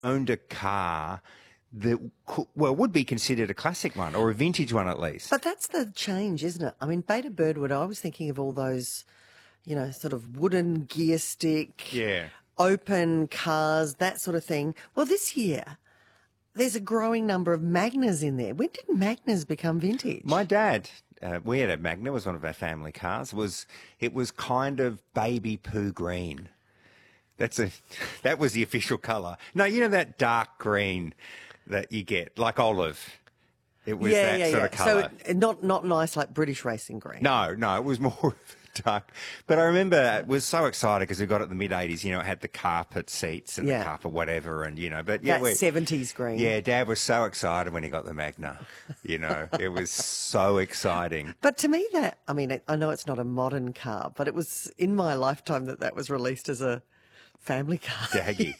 owned a car that, would be considered a classic one or a vintage one at least. But that's the change, isn't it? I mean, Beta Birdwood, I was thinking of all those, sort of wooden gear stick, Yeah. open cars, that sort of thing. Well, this year, there's a growing number of Magnas in there. When did Magnas become vintage? My dad, we had a Magna, it was one of our family cars. It was kind of baby poo green. That was the official colour. No, that dark green that you get, like olive. It was sort of colour. So not nice like British racing green. No, it was more dark. But I remember it was so excited because we got it in the mid-'80s, it had the carpet seats and the carpet whatever and, but yeah. That 70s green. Yeah, Dad was so excited when he got the Magna, It was so exciting. But to me I know it's not a modern car, but it was in my lifetime that was released as a family car. Daggy.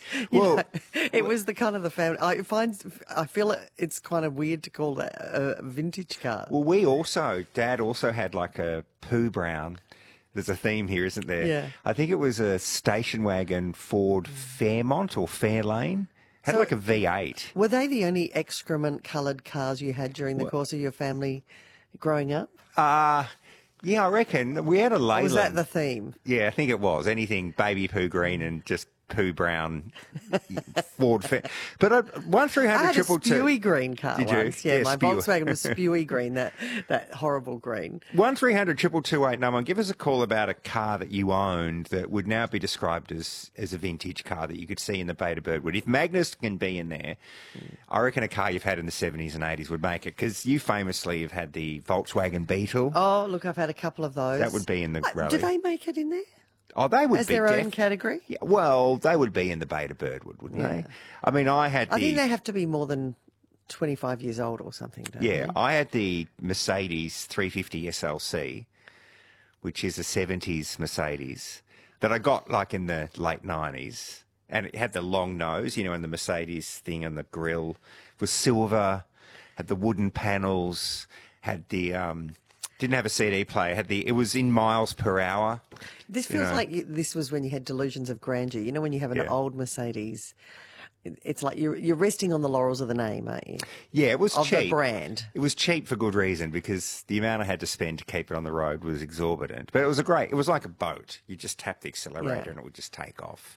It was the kind of the family. I feel it's kind of weird to call that a vintage car. Well, Dad also had like a poo brown. There's a theme here, isn't there? Yeah. I think it was a station wagon Ford Fairmont or Fairlane. Had like a V8. Were they the only excrement-coloured cars you had during the course of your family growing up? Yeah, I reckon. We had a Leyland. Was that the theme? Yeah, I think it was. Anything baby poo green and just poo brown Ford. But 1-300-222. I had a spewy green car Did you? once. Yeah, my spewy. Volkswagen was spewy green, that horrible green. 1-300-222-891. No one, give us a call about a car that you owned that would now be described as a vintage car that you could see in the Beta Birdwood. If Magnus can be in there, I reckon a car you've had in the 70s and 80s would make it, because you famously have had the Volkswagen Beetle. Oh, look, I've had a couple of those. That would be in the rally. Do they make it in there? Oh, they would as be their own category? Yeah, well, they would be in the Beta Birdwood, wouldn't they? I mean, I think they have to be more than 25 years old or something, don't they? I had the Mercedes 350 SLC, which is a 70s Mercedes that I got like in the late 90s. And it had the long nose, and the Mercedes thing on the grille was silver, had the wooden panels, had the didn't have a CD player. It was in miles per hour. This feels like this was when you had delusions of grandeur. When you have an old Mercedes, it's like you're resting on the laurels of the name, aren't you? Yeah, it was cheap. Of the brand. It was cheap for good reason, because the amount I had to spend to keep it on the road was exorbitant. But it was it was like a boat. You just tap the accelerator and it would just take off.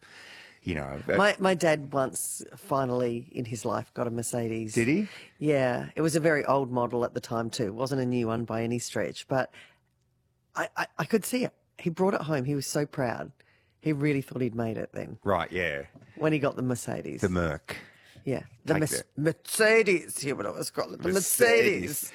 My dad once finally in his life got a Mercedes. Did he? Yeah. It was a very old model at the time too. It wasn't a new one by any stretch, but I could see it. He brought it home. He was so proud. He really thought he'd made it then. Right, yeah. When he got the Mercedes. The Merc. Yeah. The Mercedes. Here what I was called. The Mercedes.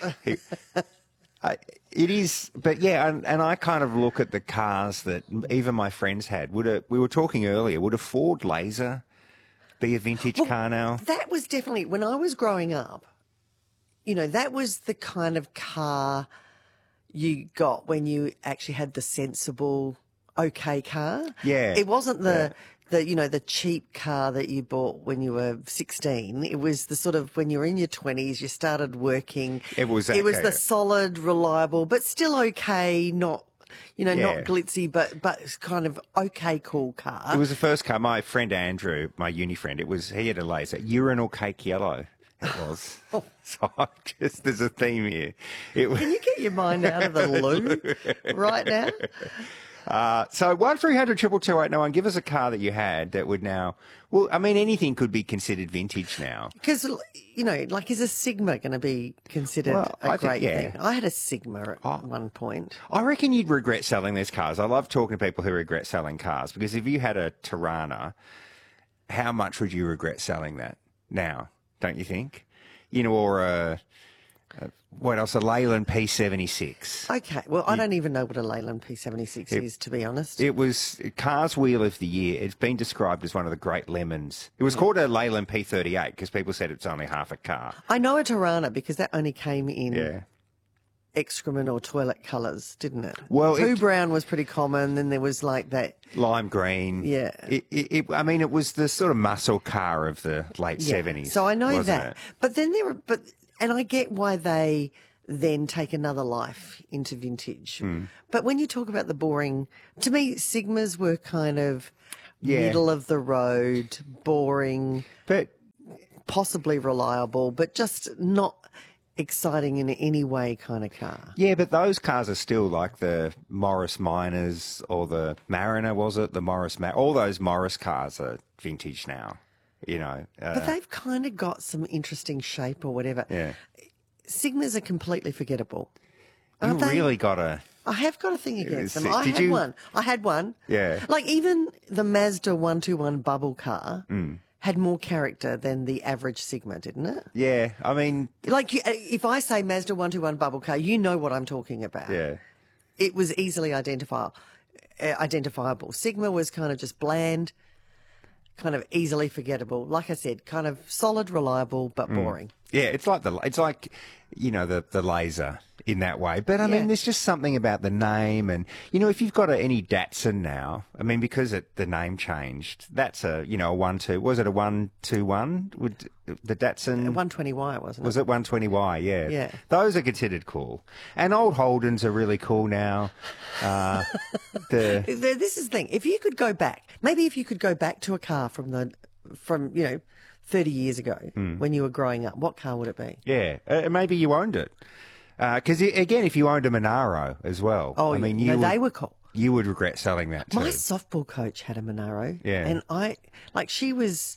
It is, but yeah, and I kind of look at the cars that even my friends had. We were talking earlier, would a Ford Laser be a vintage car now? That was definitely, when I was growing up, that was the kind of car you got when you actually had the sensible, okay car. Yeah. It wasn't the cheap car that you bought when you were 16. It was the sort of, when you were in your 20s, you started working. It was the solid, reliable, but still okay, not glitzy, but kind of okay, cool car. It was the first car. My friend Andrew, my uni friend, he had a Laser, urinal cake yellow. It was. So there's a theme here. Can you get your mind out of the loo right now? So 1-300-222-891, give us a car that you had that would now, anything could be considered vintage now. Because, is a Sigma going to be considered a great thing? I had a Sigma at one point. I reckon you'd regret selling these cars. I love talking to people who regret selling cars, because if you had a Tirana, how much would you regret selling that now, don't you think? Or what else? A Leyland P76. Okay. Well, I don't even know what a Leyland P76 is, to be honest. It was Cars Wheel of the Year. It's been described as one of the great lemons. It was called a Leyland P38 because people said it's only half a car. I know a Tirana because that only came in excrement or toilet colours, didn't it? Well, Poo brown was pretty common. Then there was like that lime green. Yeah. It was the sort of muscle car of the late 70s. So I know that. It? But then and I get why they then take another life into vintage. But when you talk about the boring, to me, Sigmas were kind of middle of the road, boring. But possibly reliable, but just not exciting in any way kind of car. Yeah, but those cars are still like the Morris Miners or the Mariner, was it? The all those Morris cars are vintage now, you know. But they've kind of got some interesting shape or whatever. Yeah. Sigmas are completely forgettable. You Aren't they? really got to... I have got a thing against them. I Did had you- one. I had one. Yeah. Like even the Mazda 121 bubble car had more character than the average Sigma, didn't it? Yeah, I mean, Like if I say Mazda 121 bubble car, you know what I'm talking about. yeah. It was easily identifiable. Sigma was kind of just bland, kind of easily forgettable. Like I said, kind of solid, reliable, but boring. Yeah, it's like you know the laser in that way. But I Yeah. mean, there's just something about the name, and you know, if you've got any Datsun now, I mean, because the name changed, that's a 1.2. Was it a 121? Would the Datsun? 120Y, wasn't it? Was it 120Y? Yeah. Yeah. Those are considered cool, and old Holdens are really cool now. This is the thing. If you could go back, maybe if you could go back to a car from 30 years ago when you were growing up, what car would it be? Yeah, maybe you owned it. Because again, if you owned a Monaro as well, Oh, I mean, they were cool. you would regret selling that too. My softball coach had a Monaro. Yeah. And she was,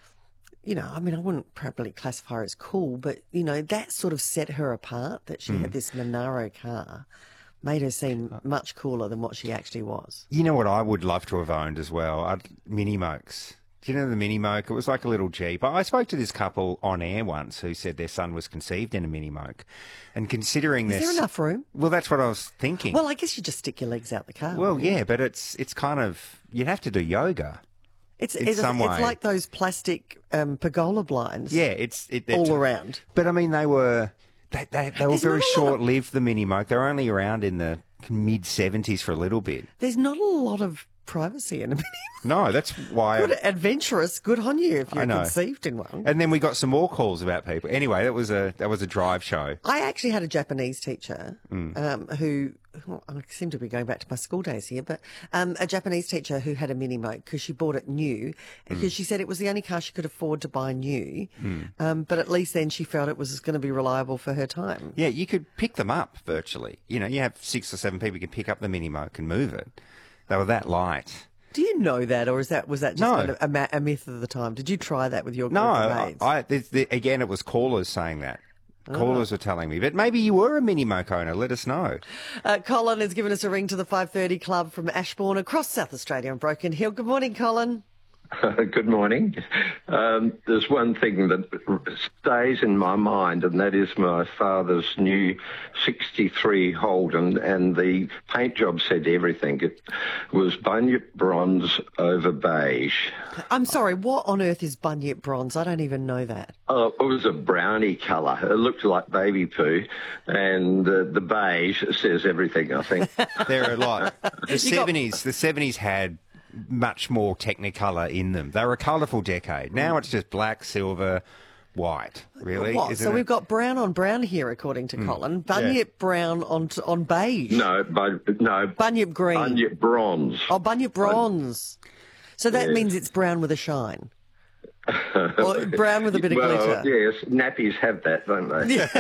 I mean, I wouldn't probably classify her as cool, but, that sort of set her apart that she had this Monaro car, made her seem much cooler than what she actually was. You know what I would love to have owned as well? Mini Mokes. Do you know the Mini Moke? It was like a little Jeep. I spoke to this couple on air once who said their son was conceived in a Mini Moke. And considering Is there enough room? Well, that's what I was thinking. Well, I guess you just stick your legs out the car. Well, yeah, but it's kind of, you'd have to do yoga. It's some way. like those plastic pergola blinds. Yeah, all around. But I mean, they were very not a lot of- short-lived, the Mini Moke. They were only around in the mid-70s for a little bit. There's not a lot of privacy in a Mini. No, that's why. Good, adventurous. Good on you if I you're know. conceived in one. And then we got some more calls about people. Anyway, that was a drive show. I actually had a Japanese teacher who I seem to be going back to my school days here, but a Japanese teacher who had a Mini Moke because she bought it new because she said it was the only car she could afford to buy new. But at least then she felt it was going to be reliable for her time. Yeah, you could pick them up virtually. You have 6 or 7 people who can pick up the Mini Moke and move it. They were that light. Do you know that, or was that just No. kind of a myth of the time? Did you try that with your group No, of mates? again, it was callers saying that. Callers were telling me. But maybe you were a Mini Moke owner. Let us know. Colin has given us a ring to the 5:30 Club from Ashbourne across South Australia and Broken Hill. Good morning, Colin. Good morning. There's one thing that stays in my mind, and that is my father's new 63 Holden, and the paint job said everything. It was bunyip bronze over beige. I'm sorry, what on earth is bunyip bronze? I don't even know that. It was a brownie colour. It looked like baby poo, and the beige says everything, I think. There are a lot. The 70s had much more Technicolor in them. They were a colourful decade. Now it's just black, silver, white. Really? What? Isn't So it? we've got brown on brown here, according to Colin. Bunyip brown on beige. No, Bunyip green. bunyip bronze. Oh, bunyip bronze. So that means it's brown with a shine. Or brown with a bit of glitter. Yes, nappies have that, don't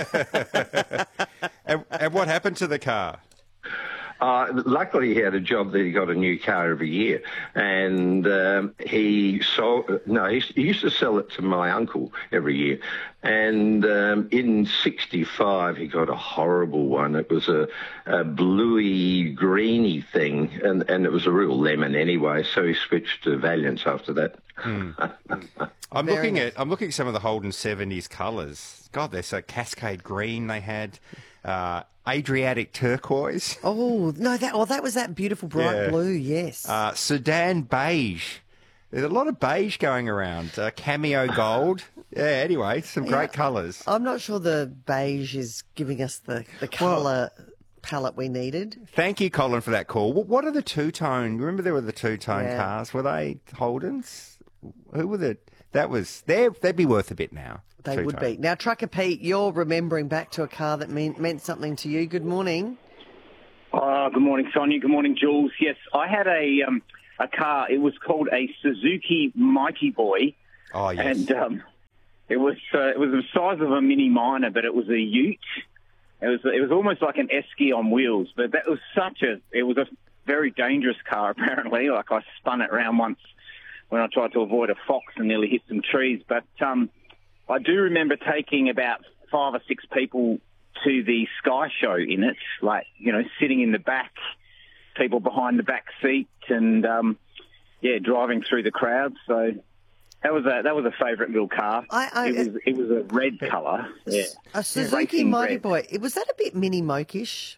they? And what happened to the car? Luckily, he had a job that he got a new car every year, and he used to sell it to my uncle every year. And in '65, he got a horrible one. It was a bluey, greeny thing, and it was a real lemon anyway. So he switched to Valiants after that. I'm looking at some of the Holden 70s colours. God, they're so Cascade green. They had Adriatic turquoise, Oh, no, that was that beautiful bright Yeah. blue, yes. Sudan beige. There's a lot of beige going around. Cameo gold. Yeah. Anyway, some great colours. I'm not sure the beige is giving us the colour palette we needed. Thank you, Colin, for that call. What are the two-tone? Remember there were the two-tone Yeah. cars? Were they Holdens? Who were the? They'd be worth a bit now. They would be. Now, Trucker Pete, you're remembering back to a car that meant something to you. Good morning. Good morning, Sonia. Good morning, Jules. Yes, I had a car. It was called a Suzuki Mighty Boy. Oh yes. And It was the size of a mini Minor, but it was a ute. It was almost like an esky on wheels, but that was it was a very dangerous car apparently. Like I spun it around once when I tried to avoid a fox and nearly hit some trees. But I do remember taking about 5 or 6 people to the Sky Show in it, like, you know, sitting in the back, people behind the back seat, and driving through the crowd. So that was a favourite little car. It was a red colour. Yeah. A Suzuki Racing Mighty red. Boy. Was that a bit mini mokish?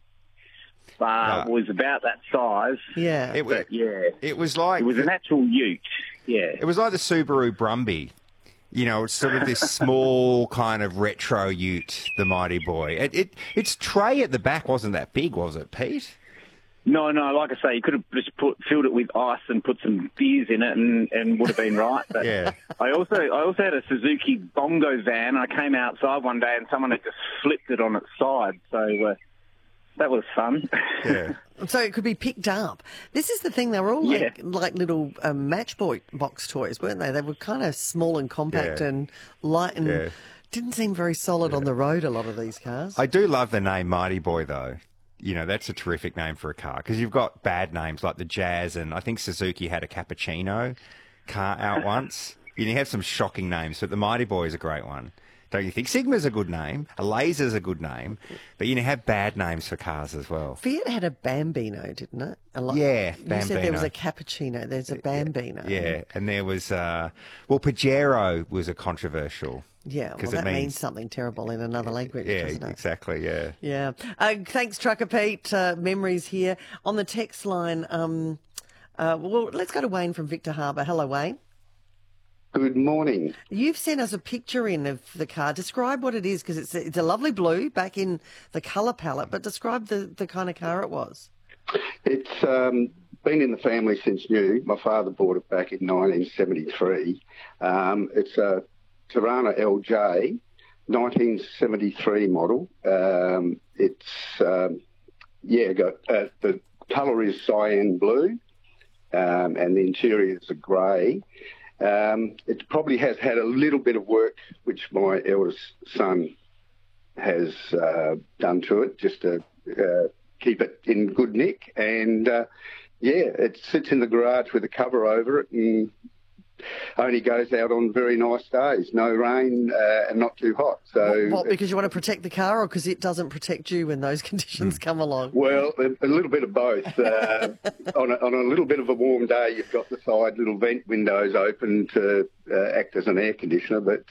It was about that size. Yeah. It was, Yeah. it was like It was an actual ute. Yeah. it was like the Subaru Brumby. You know, it's sort of this small kind of retro ute, the Mighty Boy. Its tray at the back wasn't that big, was it, Pete? No, like I say, you could have just filled it with ice and put some beers in it and would have been right. But Yeah. I also had a Suzuki Bongo van. I came outside one day and someone had just flipped it on its side. So that was fun. Yeah. So it could be picked up. This is the thing, they were all like little matchbox toys, weren't they? They were kind of small and compact Yeah. and light and didn't seem very solid on the road, a lot of these cars. I do love the name Mighty Boy, though. You know, that's a terrific name for a car because you've got bad names like the Jazz, and I think Suzuki had a Cappuccino car out once. You have some shocking names, but the Mighty Boy is a great one. Don't you think? Sigma's a good name. A Laser's a good name. But you have bad names for cars as well. Fiat had a Bambino, didn't it? Yeah, You said there was Bambino. a Cappuccino. There's a Bambino. Yeah, and there was, Pajero was a controversial. Yeah, well, 'Cause that it means something terrible in another language, Yeah, doesn't it? exactly, yeah. Yeah. Thanks, Trucker Pete. Memories here. On the text line, well, let's go to Wayne from Victor Harbour. Hello, Wayne. Good morning. You've sent us a picture in of the car. Describe what it is, because it's a lovely blue back in the colour palette, but describe the kind of car it was. It's been in the family since new. My father bought it back in 1973. It's a Tirana LJ, 1973 model. The colour is cyan blue, and the interior is a grey. It probably has had a little bit of work, which my eldest son has done to it, just to keep it in good nick. And, it sits in the garage with a cover over it and only goes out on very nice days. No rain and not too hot. So, What, because you want to protect the car, or because it doesn't protect you when those conditions come along? well, a little bit of both. On a little bit of a warm day, you've got the side little vent windows open to act as an air conditioner. But,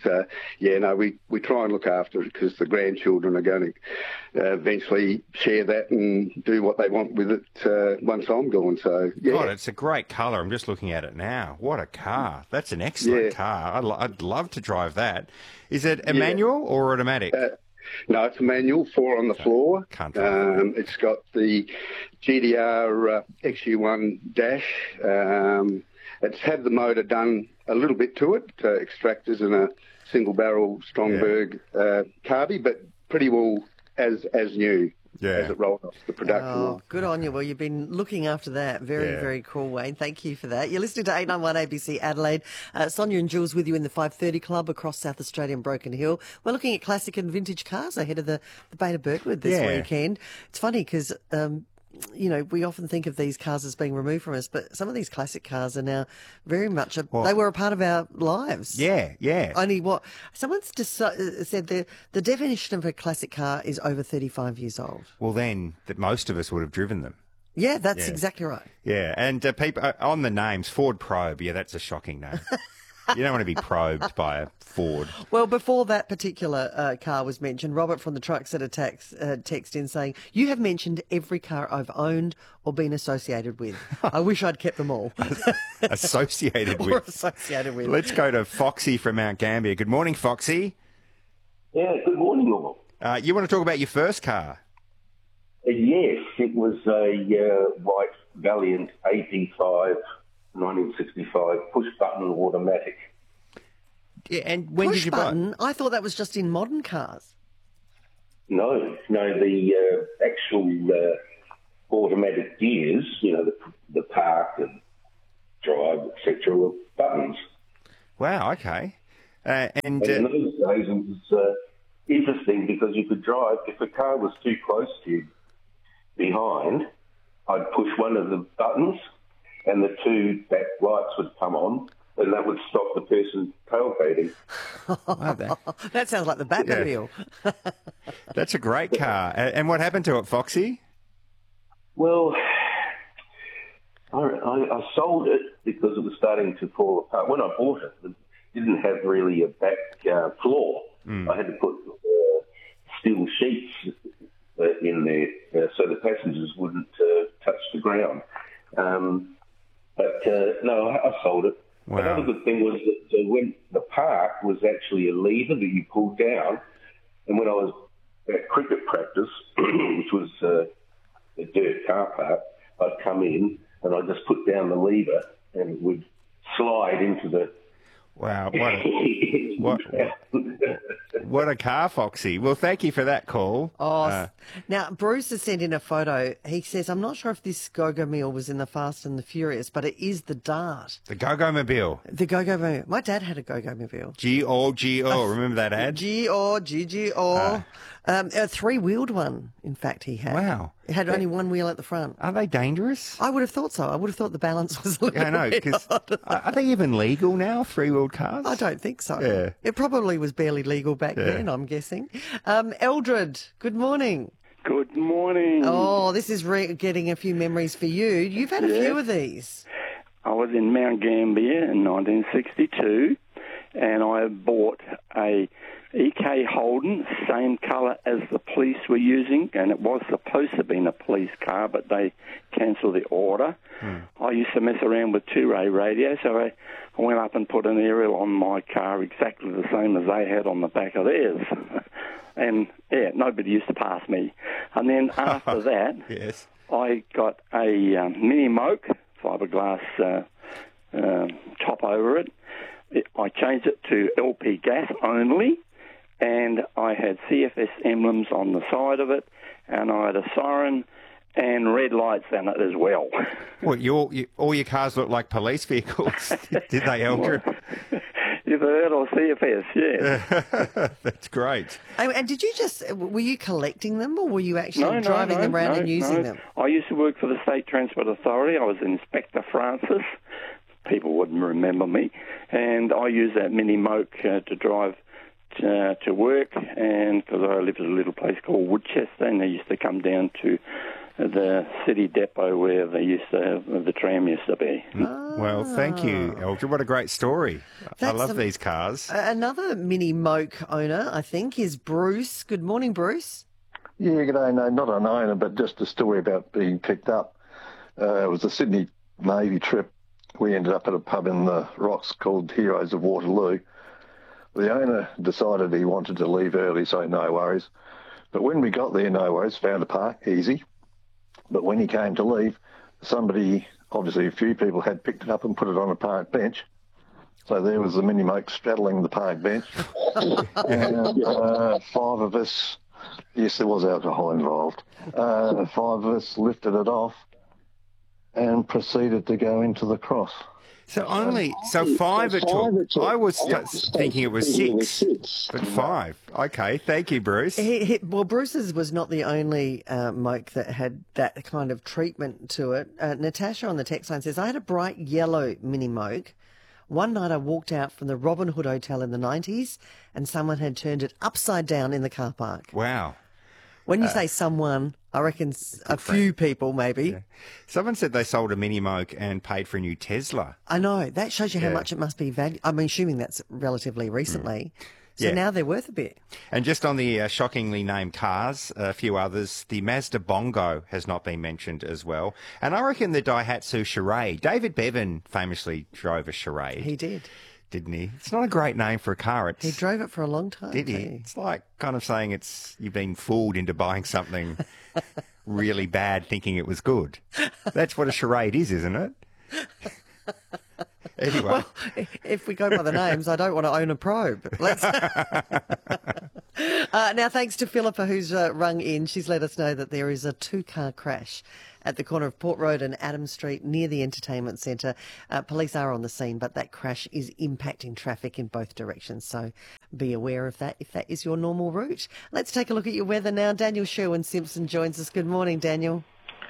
we try and look after it because the grandchildren are going to eventually share that and do what they want with it once I'm gone. So, yeah. God, it's a great colour. I'm just looking at it now. What a car. That's an excellent car. I'd love to drive that. Is it a manual or automatic? No, it's a manual, 4 on the floor. Can't drive It's got the GDR XU1 dash. It's had the motor done a little bit to it, extractors and a single barrel Strongberg carby, but pretty well as new as it rolled off the production line. Oh, good on you. Well, you've been looking after that. Very, very cool, Wayne. Thank you for that. You're listening to 891 ABC Adelaide. Sonia and Jules with you in the 5:30 Club across South Australia and Broken Hill. We're looking at classic and vintage cars ahead of the Beta Birdwood this weekend. It's funny because, we often think of these cars as being removed from us, but some of these classic cars are now very much, they were a part of our lives. Yeah. Only someone's just said the definition of a classic car is over 35 years old. Well, then, that most of us would have driven them. Yeah, that's exactly right. Yeah, and people on the names, Ford Probe, that's a shocking name. You don't want to be probed by a Ford. Well, before that particular car was mentioned, Robert from the Truck Setter text in saying, "You have mentioned every car I've owned or been associated with. I wish I'd kept them all." Associated Or with. associated with. Let's go to Foxy from Mount Gambier. Good morning, Foxy. Yeah, good morning, all. You want to talk about your first car? Yes, it was a white Valiant AP5 1965 push-button automatic. Yeah, and when Push did you button? I thought that was just in modern cars. No, the actual automatic gears, the park and drive, etc., were buttons. Wow, okay. And And in those days, it was interesting because you could drive, if a car was too close to you behind, I'd push one of the buttons and the two back lights would come on, and that would stop the person tailgating. That sounds like the Batmobile. that's a great car. And what happened to it, Foxy? Well, I sold it because it was starting to fall apart. When I bought it, it didn't have really a back floor. I had to put steel sheets in there so the passengers wouldn't touch the ground. But no, I sold it. Wow. Another good thing was that when the park was actually a lever that you pulled down, and when I was at cricket practice, which was a dirt car park, I'd come in and I'd just put down the lever and it would slide into the... Wow, what a car, Foxy. Well, thank you for that call. Now, Bruce has sent in a photo. He says, I'm not sure if this Go-Go meal was in the Fast and the Furious, but it is the Dart. The Go-Go Mobile. The Go-Go mobile. My dad had a Go-Go mobile. G-O-G-O. Remember that ad? G-O-G-G-O. A three-wheeled one, in fact, he had. Wow. It had only one wheel at the front. Are they dangerous? I would have thought so. I would have thought the balance was a little I know, bit because odd. are they even legal now, three-wheeled cars? I don't think so. Yeah. It probably was barely legal back then, I'm guessing. Eldred, good morning. Good morning. Oh, this is getting a few memories for you. You've had a few of these. I was in Mount Gambier in 1962, and I bought a EK Holden, same colour as the police were using, and it was supposed to have been a police car, but they cancelled the order. I used to mess around with two-way radio, so I went up and put an aerial on my car exactly the same as they had on the back of theirs. And, yeah, nobody used to pass me. And then after that, yes. I got a mini moke, fiberglass top over it. I changed it to LP gas only, and I had CFS emblems on the side of it, and I had a siren and red lights in it as well. What, all your cars look like police vehicles? Did they, Eldred? You've heard of CFS, yeah. That's great. And did you were you collecting them, or were you actually driving them around and using them? I used to work for the State Transport Authority. I was Inspector Francis. People wouldn't remember me. And I used that mini moke to drive to work, and because I lived at a little place called Woodchester, and they used to come down to the city depot where they used to have, the tram used to be. Well, thank you, Eldred. What a great story. I love these cars. Another mini moke owner, I think, is Bruce. Good morning, Bruce. Yeah, g'day. No, not an owner, but just a story about being picked up. It was a Sydney Navy trip. We ended up at a pub in the Rocks called Heroes of Waterloo. The owner decided he wanted to leave early, so no worries. But when we got there, no worries, found a park, easy. But when he came to leave, obviously a few people had picked it up and put it on a park bench. So there was the mini moke straddling the park bench. And 5 of us, yes, there was alcohol involved. 5 of us lifted it off and proceeded to go into the cross. So 5 it took. I was thinking it was 6, but 5. Okay, thank you, Bruce. Well, Bruce's was not the only moke that had that kind of treatment to it. Natasha on the text line says, I had a bright yellow mini moke. One night I walked out from the Robin Hood Hotel in the 90s and someone had turned it upside down in the car park. Wow. When you say someone, I reckon a few people maybe. Yeah. Someone said they sold a mini moke and paid for a new Tesla. I know. That shows you how much it must be valued. I'm assuming that's relatively recently. So now they're worth a bit. And just on the shockingly named cars, a few others, the Mazda Bongo has not been mentioned as well. And I reckon the Daihatsu Charade. David Bevan famously drove a Charade. He did. Didn't he? It's not a great name for a car. He drove it for a long time. Did he? It's like kind of saying you've been fooled into buying something really bad thinking it was good. That's what a charade is, isn't it? Anyway. Well, if we go by the names, I don't want to own a probe. Now, thanks to Philippa who's rung in. She's let us know that there is a 2-car crash at the corner of Port Road and Adams Street near the Entertainment Centre. Police are on the scene, but that crash is impacting traffic in both directions, so be aware of that if that is your normal route. Let's take a look at your weather now. Daniel Sherwin-Simpson joins us. Good morning, Daniel.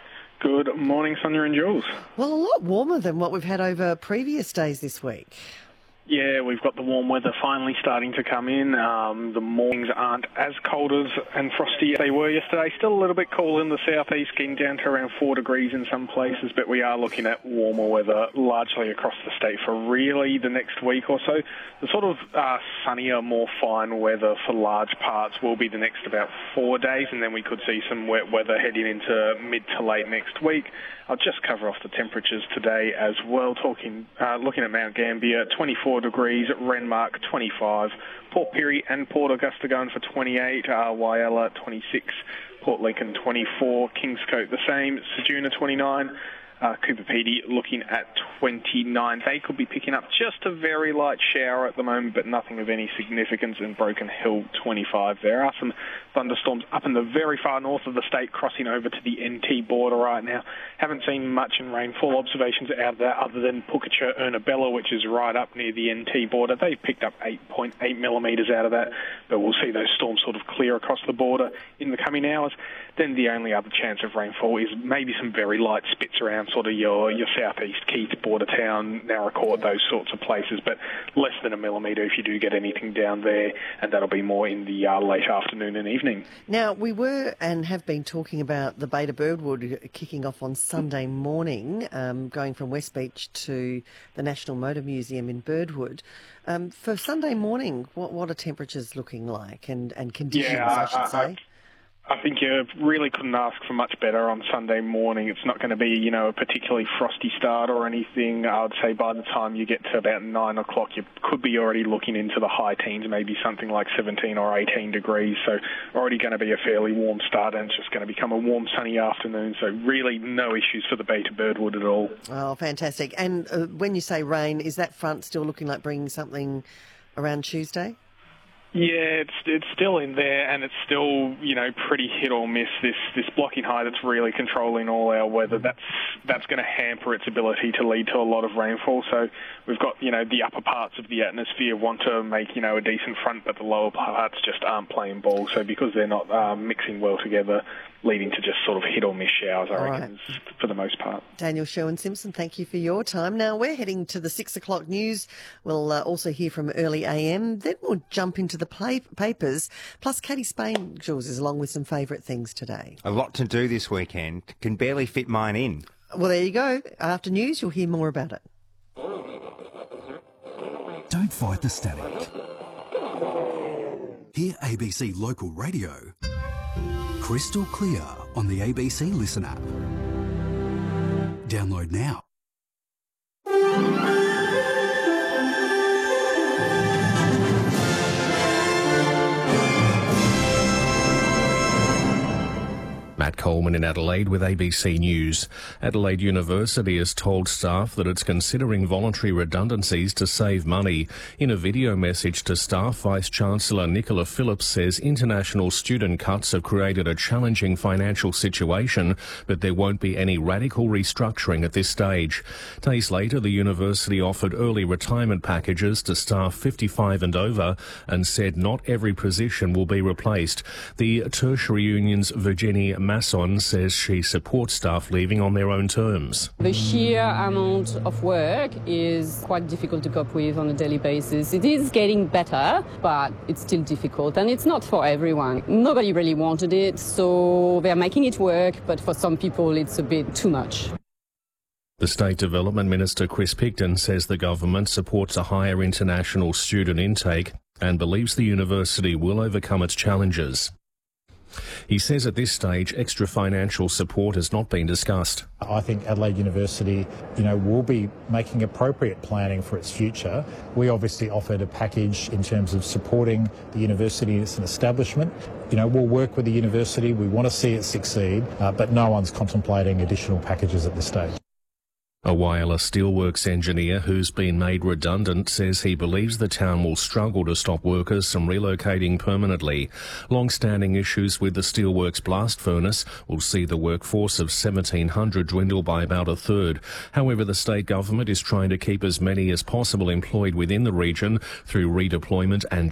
Good morning, Sonia and Jules. Well, a lot warmer than what we've had over previous days this week. Yeah, we've got the warm weather finally starting to come in. The mornings aren't as cold and frosty as they were yesterday. Still a little bit cool in the southeast, getting down to around 4 degrees in some places, but we are looking at warmer weather largely across the state for really the next week or so. The sort of sunnier, more fine weather for large parts will be the next about 4 days, and then we could see some wet weather heading into mid to late next week. I'll just cover off the temperatures today as well. Looking at Mount Gambier, 24 degrees, Renmark 25, Port Pirie and Port Augusta going for 28, Whyalla 26, Port Lincoln 24, Kingscote the same, Ceduna 29, Cooper Pedy looking at 29. They could be picking up just a very light shower at the moment, but nothing of any significance. In Broken Hill, 25. There are some thunderstorms up in the very far north of the state, crossing over to the NT border right now. Haven't seen much in rainfall observations out of that other than Pukecher, Ernabella, which is right up near the NT border. They've picked up 8.8 millimetres out of that, but we'll see those storms sort of clear across the border in the coming hours. Then the only other chance of rainfall is maybe some very light spits around sort of your southeast Keith, Bordertown, Narracourt, those sorts of places, but less than a millimetre if you do get anything down there, and that'll be more in the late afternoon and evening. Now, we were and have been talking about the Beta Birdwood kicking off on Sunday morning, going from West Beach to the National Motor Museum in Birdwood. For Sunday morning, what are temperatures looking like and conditions, I should say? I think you really couldn't ask for much better on Sunday morning. It's not going to be, a particularly frosty start or anything. I would say by the time you get to about 9 o'clock, you could be already looking into the high teens, maybe something like 17 or 18 degrees. So already going to be a fairly warm start, and it's just going to become a warm, sunny afternoon. So really no issues for the Beta Birdwood at all. Oh, fantastic. And when you say rain, is that front still looking like bringing something around Tuesday? Yeah, it's still in there, and it's still, pretty hit or miss. This blocking high that's really controlling all our weather, that's going to hamper its ability to lead to a lot of rainfall. So we've got, the upper parts of the atmosphere want to make, a decent front, but the lower parts just aren't playing ball. So because they're not mixing well together, leading to just sort of hit or miss showers, I reckon, for the most part. Daniel Sherwin-Simpson, thank you for your time. Now we're heading to the 6 o'clock news. We'll also hear from Early AM. Then we'll jump into the papers. Plus, Katie Spain, Jules, is along with some favourite things today. A lot to do this weekend. Can barely fit mine in. Well, there you go. After news, you'll hear more about it. Don't fight the static. Hear ABC Local Radio crystal clear on the ABC Listen app. Download now. Matt Coleman in Adelaide with ABC News. Adelaide University has told staff that it's considering voluntary redundancies to save money. In a video message to staff, Vice-Chancellor Nicola Phillips says international student cuts have created a challenging financial situation, but there won't be any radical restructuring at this stage. Days later, the university offered early retirement packages to staff 55 and over and said not every position will be replaced. The tertiary union's Virginie Masson says she supports staff leaving on their own terms. The sheer amount of work is quite difficult to cope with on a daily basis. It is getting better, but it's still difficult, and it's not for everyone. Nobody really wanted it, so they're making it work, but for some people it's a bit too much. The State Development Minister Chris Picton says the government supports a higher international student intake and believes the university will overcome its challenges. He says at this stage extra financial support has not been discussed. I think Adelaide University, will be making appropriate planning for its future. We obviously offered a package in terms of supporting the university as an establishment. We'll work with the university. We want to see it succeed, but no one's contemplating additional packages at this stage. A Whyalla Steelworks engineer who's been made redundant says he believes the town will struggle to stop workers from relocating permanently. Long-standing issues with the Steelworks blast furnace will see the workforce of 1,700 dwindle by about a third. However, the state government is trying to keep as many as possible employed within the region through redeployment and